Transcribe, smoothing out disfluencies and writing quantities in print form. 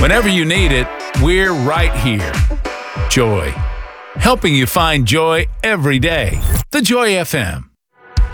Whenever you need it, we're right here. Joy. Helping you find joy every day. The Joy FM.